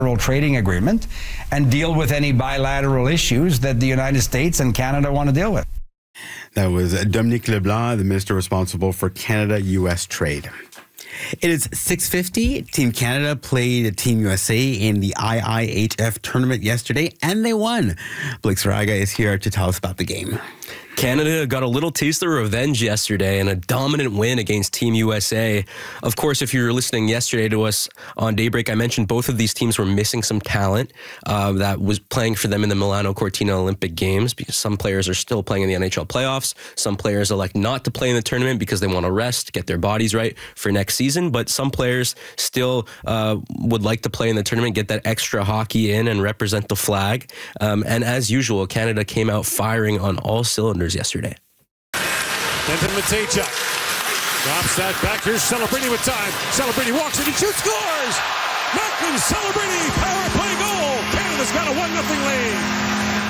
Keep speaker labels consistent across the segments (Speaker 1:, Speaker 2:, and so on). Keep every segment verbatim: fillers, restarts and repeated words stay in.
Speaker 1: trading agreement and deal with any bilateral issues that the United States and Canada want to deal with.
Speaker 2: That was Dominique LeBlanc, the minister responsible for Canada-U S trade. It is six fifty. Team Canada played Team U S A in the I I H F tournament yesterday, and they won. Blake Saraga is here to tell us about the game.
Speaker 3: Canada got a little taste of revenge yesterday in a dominant win against Team U S A. Of course, if you were listening yesterday to us on Daybreak, I mentioned both of these teams were missing some talent uh, that was playing for them in the Milano Cortina Olympic Games, because some players are still playing in the N H L playoffs. Some players elect not to play in the tournament because they want to rest, get their bodies right for next season. But some players still uh, would like to play in the tournament, get that extra hockey in and represent the flag. Um, and as usual, Canada came out firing on all cylinders yesterday.
Speaker 4: Denton Matejchuk drops that back. Here's Celebrini with time. Celebrini walks and he shoots, scores! Macklin Celebrini, power play goal! Canada's got a one nothing lead.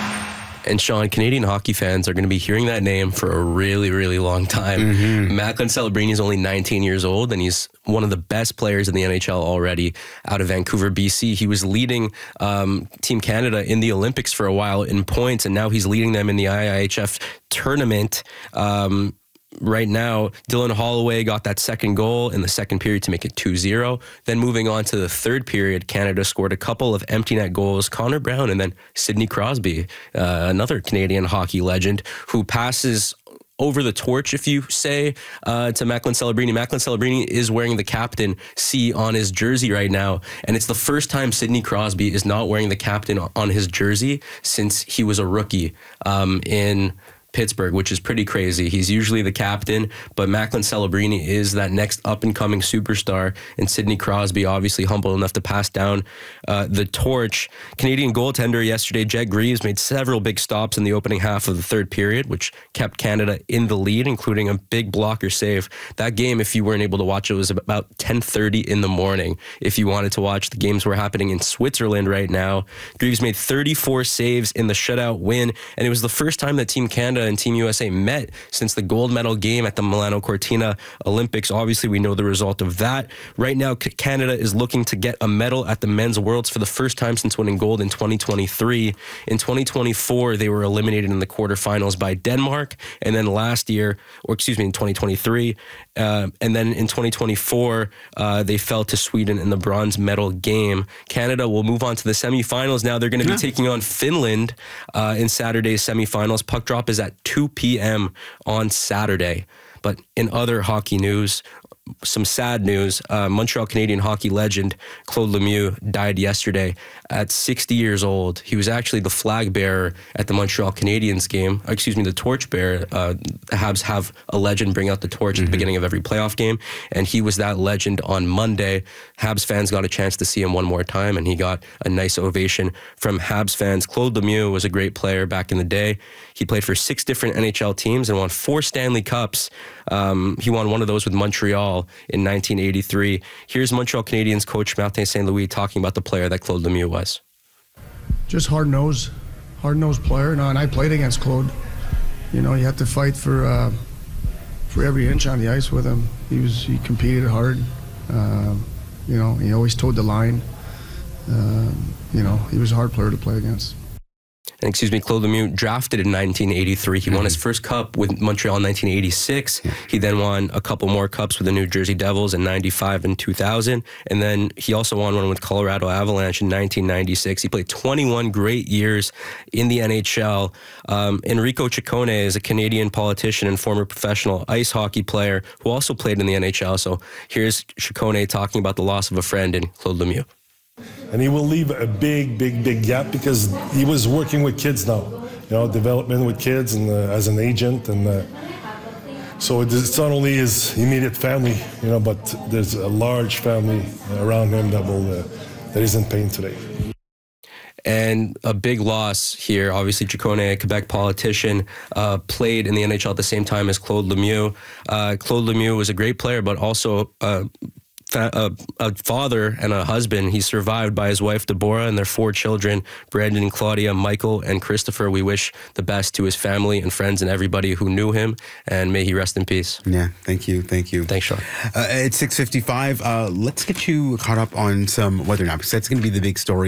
Speaker 3: And Sean, Canadian hockey fans are going to be hearing that name for a really, really long time. Mm-hmm. Macklin Celebrini is only nineteen years old, and he's one of the best players in the N H L already out of Vancouver, B C. He was leading um, Team Canada in the Olympics for a while in points, and now he's leading them in the I I H F tournament. Um, Right now, Dylan Holloway got that second goal in the second period to make it two zero. Then moving on to the third period, Canada scored a couple of empty net goals. Connor Brown and then Sidney Crosby, uh, another Canadian hockey legend, who passes over the torch, if you say, uh, to Macklin Celebrini. Macklin Celebrini is wearing the captain C on his jersey right now, and it's the first time Sidney Crosby is not wearing the captain on his jersey since he was a rookie um, in Pittsburgh, which is pretty crazy. He's usually the captain, but Macklin Celebrini is that next up-and-coming superstar, and Sidney Crosby obviously humble enough to pass down uh, the torch. Canadian goaltender yesterday, Jed Greaves, made several big stops in the opening half of the third period, which kept Canada in the lead, including a big blocker save. That game, if you weren't able to watch it, was about ten thirty in the morning. If you wanted to watch, the games were happening in Switzerland right now. Greaves made thirty-four saves in the shutout win, and it was the first time that Team Canada and Team U S A met since the gold medal game at the Milano Cortina Olympics. Obviously, we know the result of that. Right now, Canada is looking to get a medal at the Men's Worlds for the first time since winning gold in twenty twenty-three. In twenty twenty-four, they were eliminated in the quarterfinals by Denmark, and then last year, or excuse me, in twenty twenty-three, uh, and then in twenty twenty-four, uh, they fell to Sweden in the bronze medal game. Canada will move on to the semifinals now. They're going to be yeah. taking on Finland uh, in Saturday's semifinals. Puck drop is at two p.m. on Saturday. But in other hockey news, some sad news. Uh, Montreal Canadian hockey legend Claude Lemieux died yesterday at sixty years old. He was actually the flag bearer at the Montreal Canadiens game. Excuse me, the torch bearer. Uh, the Habs have a legend bring out the torch mm-hmm. at the beginning of every playoff game, and he was that legend on Monday. Habs fans got a chance to see him one more time, and he got a nice ovation from Habs fans. Claude Lemieux was a great player back in the day. He played for six different N H L teams and won four Stanley Cups. Um, he won one of those with Montreal in nineteen eighty-three. Here's Montreal Canadiens coach Martin Saint Louis talking about the player that Claude Lemieux was.
Speaker 5: Just hard-nosed, hard-nosed player. No, and I played against Claude. You know, you have to fight for uh, for every inch on the ice with him. He was he competed hard. Uh, you know, he always towed the line. Uh, you know, he was a hard player to play against.
Speaker 3: And excuse me, Claude Lemieux, drafted in nineteen eighty-three. He mm-hmm. won his first cup with Montreal in nineteen eighty-six. Yeah. He then won a couple more cups with the New Jersey Devils in ninety-five and two thousand. And then he also won one with Colorado Avalanche in nineteen ninety-six. He played twenty-one great years in the N H L. Um, Enrico Ciccone is a Canadian politician and former professional ice hockey player who also played in the N H L. So here's Ciccone talking about the loss of a friend in Claude Lemieux.
Speaker 6: And he will leave a big, big, big gap because he was working with kids now, you know, development with kids and uh, as an agent. And uh, so it's not only his immediate family, you know, but there's a large family around him that will uh, that is in pain today.
Speaker 3: And a big loss here. Obviously, Ciccone, a Quebec politician, uh, played in the N H L at the same time as Claude Lemieux. Uh, Claude Lemieux was a great player, but also uh, A, a father and a husband. He's survived by his wife Deborah and their four children, Brandon, Claudia, Michael, and Christopher. We wish the best to his family and friends and everybody who knew him, and may he rest in peace.
Speaker 2: Yeah, thank you, thank you.
Speaker 3: Thanks, Sean.
Speaker 2: Uh, it's six fifty-five. Uh, let's get you caught up on some weather now, because that's going to be the big story.